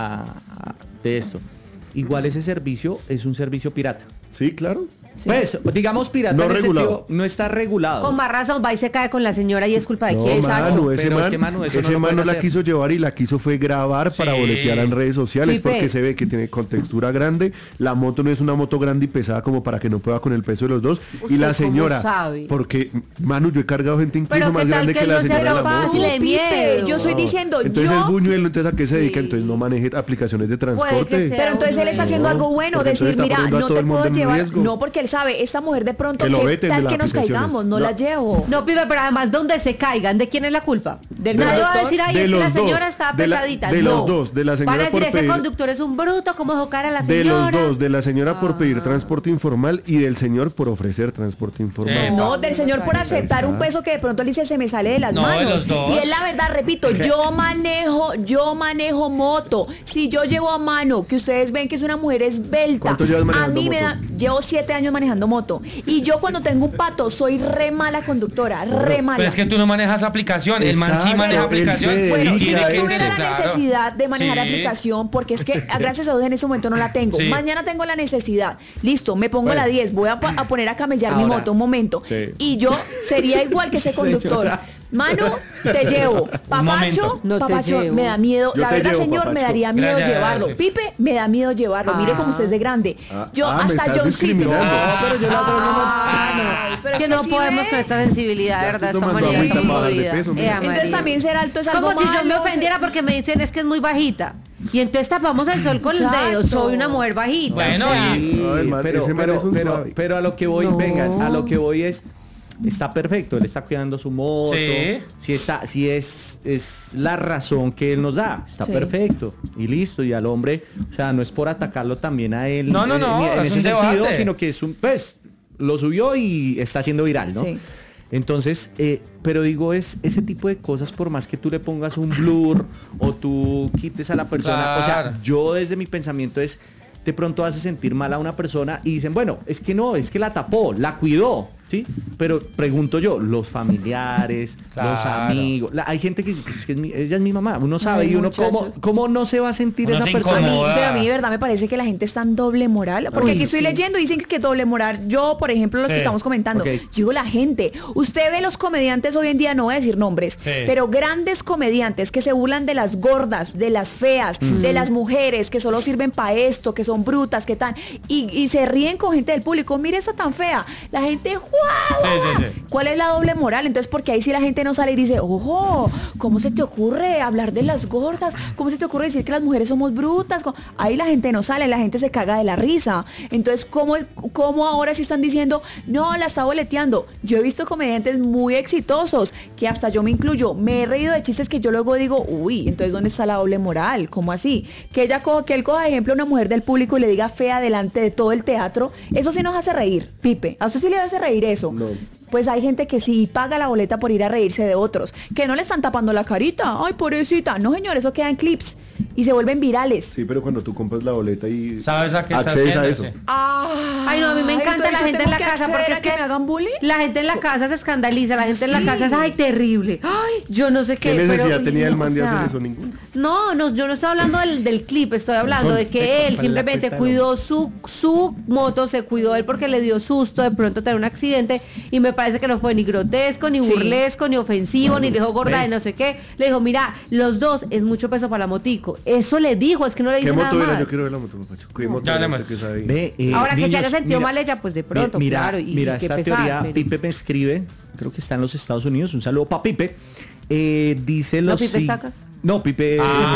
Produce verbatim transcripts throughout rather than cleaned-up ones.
de esto. Igual ese servicio es un servicio pirata. Sí, claro. Sí. Pues, digamos pirata no en el regulado. sentido, no está regulado. Con más razón, va y se cae con la señora y es culpa de No, quién, exacto. Manu, ese Pero man, es que, Manu, eso ese no lo man no pueden la hacer. quiso llevar y la quiso fue grabar para Sí. boletear en redes sociales Pipe. porque se ve que tiene contextura grande. La moto no es una moto grande y pesada como para que no pueda con el peso de los dos. ¿Usted Y la cómo señora, sabe? porque Manu, yo he cargado gente incluso Pero más qué tal grande que que, la no sea señora de la capaz moto. y le dé miedo. Yo estoy No. diciendo, Entonces yo... es buñuelo, entonces a qué se dedica, Sí. entonces no maneje aplicaciones de Puede que transporte. sea. Pero entonces él está haciendo No, algo bueno, porque decir, entonces está mira, poniendo a no todo te el mundo puedo en llevar, riesgo. no, porque él sabe, esta mujer de pronto, Que lo ¿qué veten de tal las que nos aplicaciones. caigamos? No, No. la llevo. No, pibe, pero además donde se caigan, ¿de quién es la culpa? Del Nadie va a conductor. decir, ay, De es que los la señora dos, estaba de la- pesadita. de no. los dos, de la señora Van a decir, por ese pedir- conductor es un bruto, ¿cómo dejó cara a la De señora? los dos, de la señora por pedir Ah. transporte informal y del señor por ofrecer transporte informal. Eh, No, del señor por aceptar un peso que de pronto él dice se me sale de las No, de manos. los dos. Y es la verdad, repito, yo manejo, yo manejo moto. Si yo llevo a mano, que ustedes ven que es una mujer esbelta, ¿Cuánto llevas a manejando mí me moto? da, llevo siete años manejando moto. Y yo cuando tengo un pato soy re mala conductora, re mala. Pero es que tú no manejas aplicación, el man sí Exacto, maneja él aplicación. se Bueno, y si tiene yo que tuviera la claro. necesidad de manejar Sí. aplicación, porque es que gracias a Dios en este momento no la tengo. Sí. Mañana tengo la necesidad. Listo, me pongo Bueno. la diez, voy a, pa- a poner a camellar mi Ahora. moto un momento. Sí. Y yo sería igual que ese conductor. Señora. Manu, te llevo. Papacho, momento. No te Papacho, llevo. me da miedo. Yo La te verdad, llevo, señor, me Papacho. daría miedo Gracias, llevarlo. sí. Pipe, me da miedo llevarlo. Mire Ah. cómo usted es de grande. Yo Ah, me hasta estás Johncito. discriminando. Ah, No, pero yo la otra no- Ay, pero Es que no sí podemos ve. con esta sensibilidad, de Ya verdad, estoy esta tomando manera agüita está para bajar de jodida. peso, Eh, mira. Entonces María. también ser alto es, Es como algo si yo me malo. ofendiera porque me dicen es que es muy bajita. Y entonces tapamos el sol con el Exacto. dedo. Soy una mujer bajita. Bueno, o sea, y- No, el man- pero, ese man pero, es un pero, suave. pero a lo que voy, No. vengan, a lo que voy es, está perfecto, él está cuidando su moto, Sí. si está, si es, es la razón que él nos da, está Sí. perfecto, y listo, y al hombre, o sea, no es por atacarlo también a él, No, no, eh, no, ni- en es ese un sentido, debate. sino que es un, pues, lo subió y está siendo viral, ¿no? Sí. Entonces, eh, pero digo, es ese tipo de cosas, por más que tú le pongas un blur o tú quites a la persona, o sea, Claro. yo desde mi pensamiento es, de pronto hace sentir mal a una persona y dicen, bueno, es que no, es que la tapó, la cuidó, ¿sí? Pero pregunto yo, los familiares, Claro. los amigos, la- hay gente que dice, pues, es que es mi- ella es mi mamá, uno sabe Ay, y uno cómo, muchachos. cómo no se va a sentir Uno esa se persona. A mí, incomoda. pero a mí de verdad me parece que la gente está en doble moral. Porque Uy, aquí estoy sí. leyendo y dicen que doble moral. Yo, por ejemplo, los Sí. que estamos comentando, Ok. yo digo la gente. Usted ve los comediantes hoy en día, no voy a decir nombres, Sí. pero grandes comediantes que se burlan de las gordas, de las feas, de las mujeres que solo sirven para esto, que son brutas, que tan. Y, y se ríen con gente del público. Mire esta tan fea. La gente, ¡guau! Sí, sí, sí. ¿Cuál es la doble moral? Entonces, porque ahí sí la gente no sale y dice, ojo, ¿cómo se te ocurre hablar de las gordas? ¿Cómo se te ocurre decir que las mujeres somos brutas? ¿Cómo? Ahí la gente no sale, la gente se caga de la risa. Entonces, ¿cómo, cómo ahora sí están diciendo, no, la está boleteando? Yo he visto comediantes muy exitosos, que hasta yo me incluyo, me he reído de chistes que yo luego digo, uy, entonces ¿dónde está la doble moral? ¿Cómo así? Que ella coja, que él coja de ejemplo a una mujer del público y le diga fea delante de todo el teatro, eso sí nos hace reír, Pipe. ¿A usted sí le hace reír eso? No. Pues hay gente que sí paga la boleta por ir a reírse de otros, que no le están tapando la carita. Ay, pobrecita. No, señor, eso queda en clips y se vuelven virales. Sí, pero cuando tú compras la boleta y ¿Sabes a qué estás accedes a viendo? eso. Sí. Ay, no, a mí me encanta entonces la yo gente en tengo la que casa acceder porque a es que que me hagan bullying. la gente en la casa se escandaliza, la gente en la Sí. casa es ay terrible. Ay, yo no sé qué. ¿Qué necesidad pero, tenía el no, man de o sea, hacer eso? Ninguna. No, no, yo no estoy hablando del, del clip, estoy hablando Son- de que él ¿cuál es la simplemente cuenta del cuidó su, su moto, se cuidó él porque le dio susto de pronto tener un accidente y me parece que no fue ni grotesco, ni Sí. burlesco, ni ofensivo, ni le dijo gorda Ve. de no sé qué. Le dijo, mira, los dos es mucho peso para la motico. Eso le dijo, es que no le ¿Qué dice nada moto era? más. Yo quiero ver la moto, papacho. ¿Qué moto Ya era? le Usted que sabe. Ve, eh, Ahora que se niños, haya sentido mira, mal ella, pues de pronto, mi- mira, claro. Y, mira y qué esta pesar, teoría, pero, Pipe pues, me escribe, creo que está en los Estados Unidos, un saludo para Pipe. Eh, dice ¿No los Pipe si- saca? No, Pipe.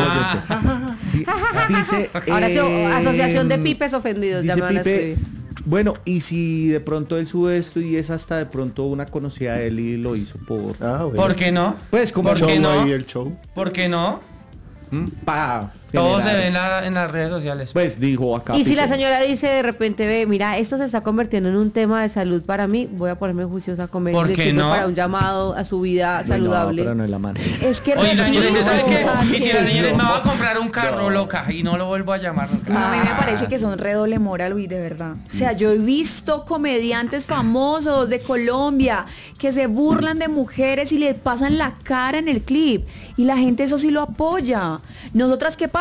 Ah. Di- dice. Ahora sí, eh, asociación de pipes ofendidos, ya dice me van a Pipe, escribir. bueno, y si de pronto él sube esto y es hasta de pronto una conocida de él y lo hizo por. Ah, bueno. ¿Por qué no? Pues como ¿Por show qué no? ahí, el show. ¿Por qué no? ¿Mm? Pa Todo se generar. ve en, la- en las redes sociales. Pues dijo acá. Y si Pipe. la señora dice de repente, ve, mira, esto se está convirtiendo en un tema de salud para mí, voy a ponerme juiciosa a comer. ¿Por Le qué sirve no? para un llamado a su vida Bueno, saludable. pero no es la mano. Es que Oye, la señora dice, ¿sabe qué? repito, Y si la señora dice, no. me va a comprar un carro, loca, y no lo vuelvo a llamar nunca. No, a mí me parece que son redoble moral, uy, de verdad. O sea, yo he visto comediantes famosos de Colombia que se burlan de mujeres y le pasan la cara en el clip. Y la gente eso sí lo apoya. Nosotras, ¿qué pasa?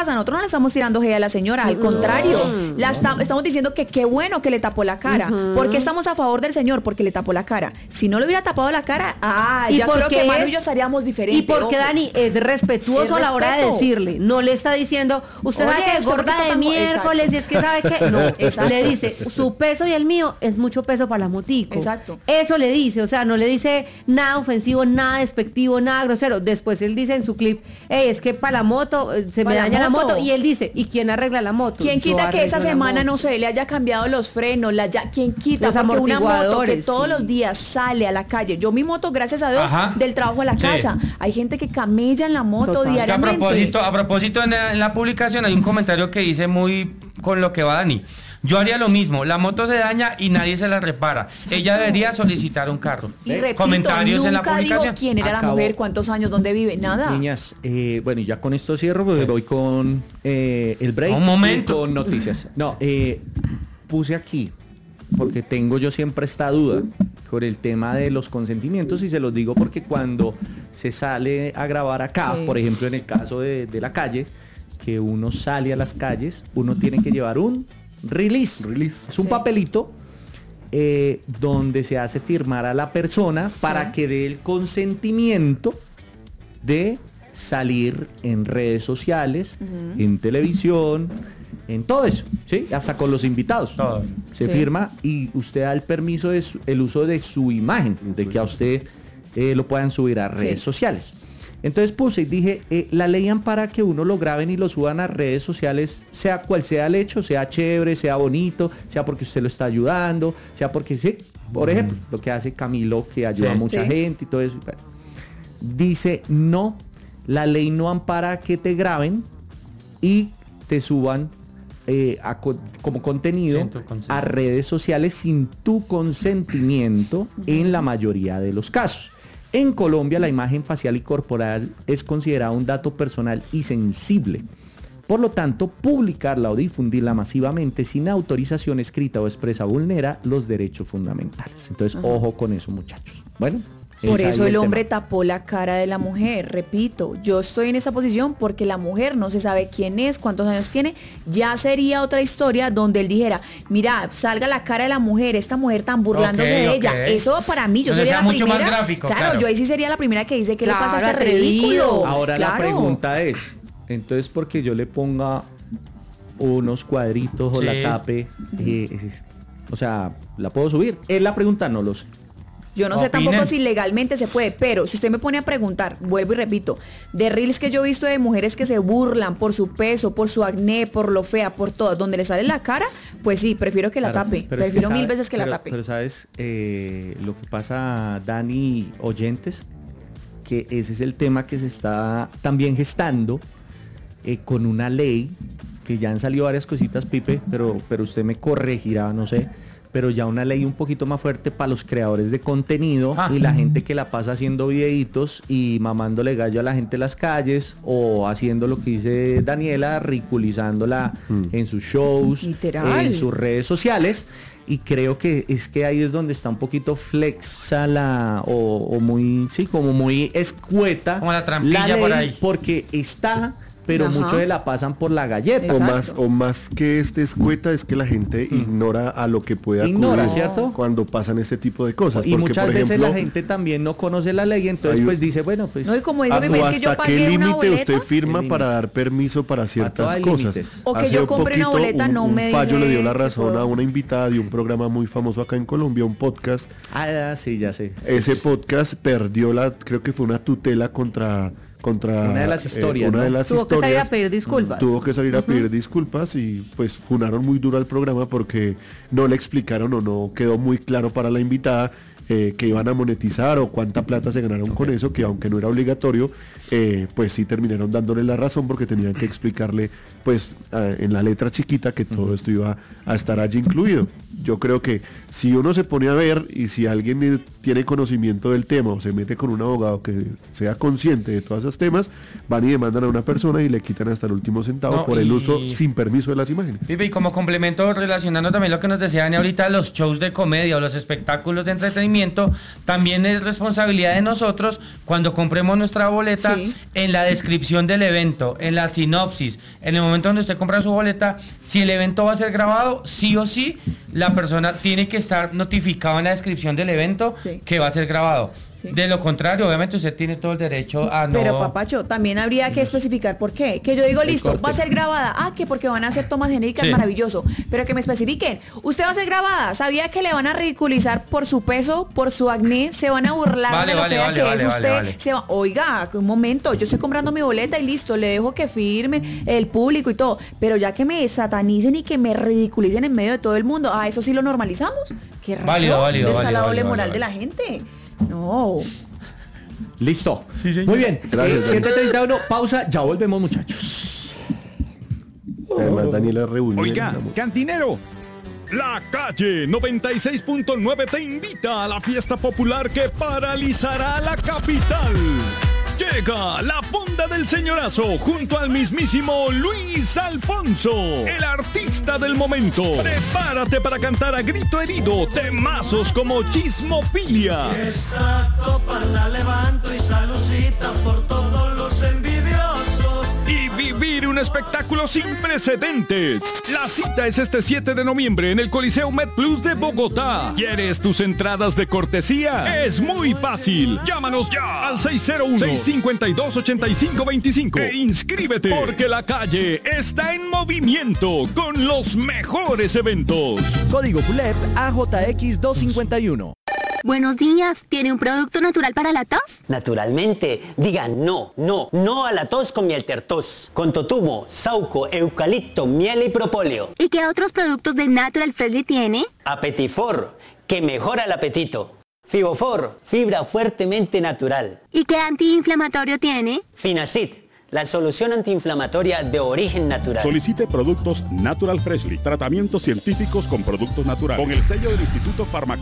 pasa? Nosotros no le estamos tirando hate a la señora, al contrario, la esta- estamos diciendo que qué bueno que le tapó la cara. ¿Por qué estamos a favor del señor? Porque le tapó la cara. Si no le hubiera tapado la cara, ah, Y ya creo porque que Manu es- y yo estaríamos diferentes. Y porque ojo. Dani es respetuoso Es a la hora de respeto. decirle, no le está diciendo, usted Oye, sabe que usted por qué gorda está de tan go-". miércoles y es que sabe que no, Exacto. le dice, su peso y el mío es mucho peso para la motico. Exacto. Eso le dice, o sea, no le dice nada ofensivo, nada despectivo, nada grosero. Después él dice en su clip, hey, es que para la moto eh, se Pa' me la daña la moto. moto. Y él dice, ¿y quién arregla la moto? ¿Quién Yo quita que esa arreglo la semana, moto. no sé, le haya cambiado los frenos? La ya, ¿Quién quita? Los Porque una moto que amortiguadores, todos sí. los días sale a la calle. Yo mi moto, gracias a Dios, Ajá. del trabajo a la Sí. casa. Hay gente que camella en la moto Total. Es que a diariamente. propósito, a propósito en la, en la publicación hay un comentario que dice muy con lo que va Dani. Yo haría lo mismo, la moto se daña y nadie se la repara. Ella debería solicitar un carro. Y repito, Comentarios nunca en la publicación. dijo quién era Acabó. la mujer, cuántos años, dónde vive, nada. Niñas, eh, bueno, y ya con esto cierro, pues voy con eh, el break. Un momento. Y con noticias. No, eh, puse aquí, porque tengo yo siempre esta duda por el tema de los consentimientos, y se los digo porque cuando se sale a grabar acá, Sí. por ejemplo en el caso de, de la calle, que uno sale a las calles, uno tiene que llevar un release. Release. Es un Sí. papelito eh, donde se hace firmar a la persona para Sí. que dé el consentimiento de salir en redes sociales, en televisión, en todo eso, ¿sí? Hasta con los invitados. Todo. Se Sí. firma y usted da el permiso de su- el uso de su imagen, de que a usted eh, lo puedan subir a redes Sí. sociales. Entonces puse y dije, eh, la ley ampara que uno lo graben y lo suban a redes sociales, sea cual sea el hecho, sea chévere, sea bonito, sea porque usted lo está ayudando, sea porque sí, por ejemplo, lo que hace Camilo, que ayuda Sí. a mucha Sí. gente y todo eso. Dice, no, la ley no ampara que te graben y te suban eh, a co- como contenido Sin tu consentimiento. a redes sociales sin tu consentimiento en la mayoría de los casos. En Colombia la imagen facial y corporal es considerada un dato personal y sensible. Por lo tanto, publicarla o difundirla masivamente sin autorización escrita o expresa vulnera los derechos fundamentales. Entonces, ojo con eso, muchachos. Bueno. Por ese eso ahí el hombre tema. tapó la cara de la mujer. Repito, yo estoy en esa posición porque la mujer no se sabe quién es, cuántos años tiene. Ya sería otra historia donde él dijera, mira, salga la cara de la mujer, esta mujer tan burlándose Ok, de ok. ella. Eso para mí, yo Entonces sería sea la mucho más primera. gráfico, claro, claro. yo ahí sí sería la primera que dice, ¿qué Claro, le pasa a este atrevido. ridículo? Ahora la Claro. pregunta es, entonces porque yo le ponga unos cuadritos o Sí. la tape, eh, es- es- o sea, ¿la puedo subir? Es la pregunta, no lo sé. Yo no sé Opinen. tampoco si legalmente se puede, pero si usted me pone a preguntar, vuelvo y repito, de reels que yo he visto de mujeres que se burlan por su peso, por su acné, por lo fea, por todo, donde le sale la cara, pues sí, prefiero que la Claro, tape. pero es que Prefiero mil sabe- veces que pero- la tape. Pero sabes, eh, lo que pasa, Dani, oyentes, que ese es el tema que se está también gestando eh, con una ley, que ya han salido varias cositas, Pipe, pero, pero usted me corregirá, no sé, pero ya una ley un poquito más fuerte para los creadores de contenido Ah. y la gente que la pasa haciendo videitos y mamándole gallo a la gente en las calles o haciendo lo que dice Daniela, ridiculizándola en sus shows, Literal. en sus redes sociales. Y creo que es que ahí es donde está un poquito flexa la, o, o muy, sí, como muy escueta Como la trampilla ley, por ahí. porque está, pero Ajá. muchos se la pasan por la galleta. O Exacto. más, o más que este escueta es que la gente ignora a lo que puede acudir Ignora, ¿cierto? cuando pasan este tipo de cosas. Y Porque, muchas por veces ejemplo, la gente también no conoce la ley, entonces hay- pues dice, bueno, pues No, y como dice ¿a- mi o mamá, es que yo ¿hasta qué pagué una límite boleta. usted firma El para límite. dar permiso para ciertas todo hay cosas? límites. O que Hace yo un compre una poquito, boleta, un, no un me fallo dice le dio la que razón puedo. a una invitada de un programa muy famoso acá en Colombia, un podcast. ah, sí, ya sé. Ese podcast perdió la, creo que fue una tutela contra contra Una de las eh, historias, una ¿no? de las Tuvo que historias. salir a pedir disculpas. Tuvo que salir a pedir disculpas y pues funaron muy duro al programa porque no le explicaron o no quedó muy claro para la invitada eh, que iban a monetizar o cuánta plata se ganaron con eso, que aunque no era obligatorio, eh, pues sí terminaron dándole la razón porque tenían que explicarle pues eh, en la letra chiquita que todo esto iba a estar allí incluido. Yo creo que si uno se pone a ver y si alguien eh, tiene conocimiento del tema o se mete con un abogado que sea consciente de todas esas esos temas, van y demandan a una persona y le quitan hasta el último centavo No, por el y- uso sin permiso de las imágenes. Pipe, y como complemento, relacionando también lo que nos decía Dani ahorita, los shows de comedia o los espectáculos de entretenimiento, también es responsabilidad de nosotros cuando compremos nuestra boleta, Sí. en la descripción del evento, en la sinopsis, en el momento donde usted compra su boleta, si el evento va a ser grabado, sí o sí, la persona tiene que estar notificada en la descripción del evento Sí. que va a ser grabado. Sí. De lo contrario, obviamente usted tiene todo el derecho a no... Pero papacho, también habría que especificar por qué. Que yo digo, listo, corte. va a ser grabada. Ah, que porque van a hacer tomas genéricas, Sí. maravilloso. Pero que me especifiquen. Usted va a ser grabada. ¿Sabía que le van a ridiculizar por su peso, por su acné? Se van a burlar Vale, de lo vale, fea vale, que vale, es vale, usted. vale. Se va- Oiga, un momento, yo estoy comprando mi boleta y listo, le dejo que firme el público y todo. Pero ya que me satanicen y que me ridiculicen en medio de todo el mundo, ah, eso sí lo normalizamos. Qué raro. Válido, válido, ¿Dónde está válido, la doble válido, moral válido. de la gente? No. Listo. Sí, señor. Muy bien. Gracias, Eh, siete treinta y uno, pausa, ya volvemos, muchachos. Además, Daniela reunió. Oiga, cantinero. La Calle noventa y seis punto nueve te invita a la fiesta popular que paralizará la capital. Llega la Fonda del Señorazo junto al mismísimo Luis Alfonso, el artista del momento. Prepárate para cantar a grito herido temazos como Chismofilia. Esta copa la levanto y salucita por todos los envidiosos. Y vivir un espectáculo sin precedentes. La cita es este siete de noviembre en el Coliseo MedPlus de Bogotá. ¿Quieres tus entradas de cortesía? Es muy fácil. Llámanos ya al seis cero uno, seis cinco dos, ocho cinco dos cinco e inscríbete porque la calle está en movimiento con los mejores eventos. Código P U L E P A J X doscientos cincuenta y uno. Buenos días, ¿tiene un producto natural para la tos? Naturalmente, diga no, no, no a la tos con Mieltertos, con totumo, sauco, eucalipto, miel y propóleo. ¿Y qué otros productos de Natural Freshly tiene? Apetifor, que mejora el apetito. Fibofor, fibra fuertemente natural. ¿Y qué antiinflamatorio tiene? Finacid, la solución antiinflamatoria de origen natural. Solicite productos Natural Freshly, tratamientos científicos con productos naturales, con el sello del Instituto Farmacéutico.